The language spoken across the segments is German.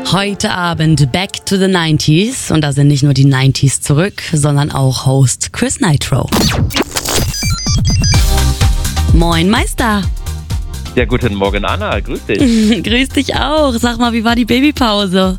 Heute Abend Back to the 90s. Und da sind nicht nur die 90s zurück, sondern auch Host Chris Nitro. Moin Meister. Ja, guten Morgen Anna, grüß dich. Grüß dich auch. Sag mal, wie war die Babypause?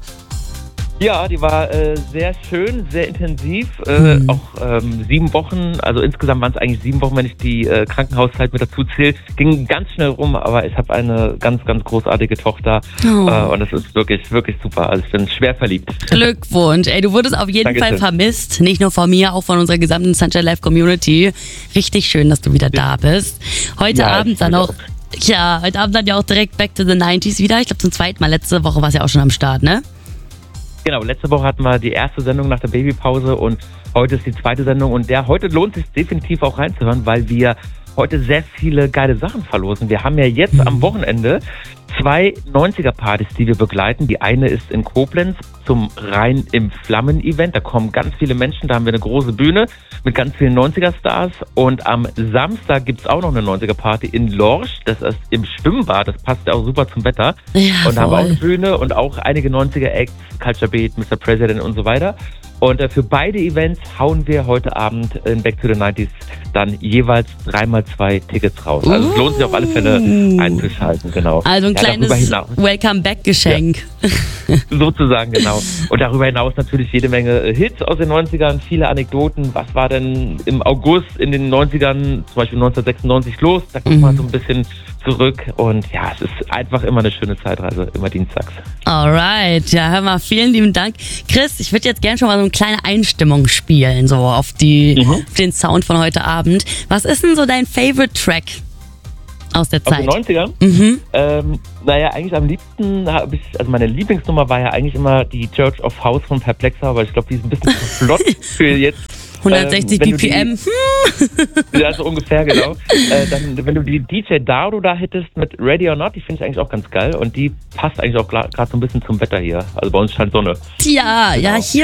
Ja, die war sehr schön, sehr intensiv. Auch 7 Wochen, also insgesamt waren es eigentlich 7 Wochen, wenn ich die Krankenhauszeit mit dazu zähle. Ging ganz schnell rum, aber ich habe eine ganz, ganz großartige Tochter. Und das ist wirklich, wirklich super. Also ich bin schwer verliebt. Glückwunsch. Ey, du wurdest auf jeden Fall vermisst. Nicht nur von mir, auch von unserer gesamten Sunshine Live Community. Richtig schön, dass du wieder da bist. Heute Abend dann auch. Ja, heute Abend dann ja auch direkt Back to the 90s wieder. Ich glaube zum zweiten Mal. Letzte Woche warst du ja auch schon am Start, ne? Genau, letzte Woche hatten wir die erste Sendung nach der Babypause und heute ist die zweite Sendung und heute lohnt es sich definitiv auch reinzuhören, weil wir heute sehr viele geile Sachen verlosen. Wir haben ja jetzt am Wochenende 2 90er-Partys, die wir begleiten. Die eine ist in Koblenz zum Rhein im Flammen-Event. Da kommen ganz viele Menschen, da haben wir eine große Bühne mit ganz vielen 90er-Stars. Und am Samstag gibt's auch noch eine 90er-Party in Lorsch. Das ist im Schwimmbad, das passt ja auch super zum Wetter. Ja, und da haben wir auch eine Bühne und auch einige 90er-Acts, Culture Beat, Mr. President und so weiter. Und für beide Events hauen wir heute Abend in Back to the 90s dann jeweils 3x2 Tickets raus. Also es lohnt sich auf alle Fälle einzuschalten, genau. Also ein kleines Welcome-Back-Geschenk. Ja, sozusagen, genau. Und darüber hinaus natürlich jede Menge Hits aus den 90ern, viele Anekdoten. Was war denn im August in den 90ern, zum Beispiel 1996 los? Da gucken wir so ein bisschen zurück. Und ja, es ist einfach immer eine schöne Zeitreise, immer dienstags. Alright, ja, hör mal, vielen lieben Dank. Chris, ich würde jetzt gerne schon mal so eine kleine Einstimmung spielen, so auf den Sound von heute Abend. Was ist denn so dein Favorite Track aus der Zeit? Aus den 90ern? Naja, eigentlich am liebsten habe ich, also meine Lieblingsnummer war ja eigentlich immer die Church of House von Perplexa, aber ich glaube, die ist ein bisschen zu flott für jetzt. 160 BPM. Ja, so ungefähr, genau. Dann, wenn du die DJ Dado da hättest mit Ready or Not, die finde ich eigentlich auch ganz geil und die passt eigentlich auch gerade so ein bisschen zum Wetter hier. Also bei uns scheint Sonne. Ja, genau. Ja, hier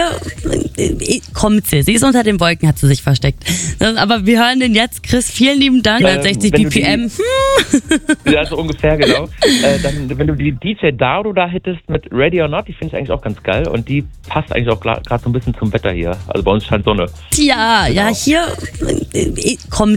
kommt sie. Sie ist unter den Wolken, hat sie sich versteckt. Aber wir hören den jetzt. Chris, vielen lieben Dank. 160 BPM. Ja, so ungefähr, genau. Dann, wenn du die DJ Dado da hättest mit Ready or Not, die finde ich eigentlich auch ganz geil und die passt eigentlich auch gerade so ein bisschen zum Wetter hier. Also bei uns scheint Sonne. Ja, genau. Ja, hier kommt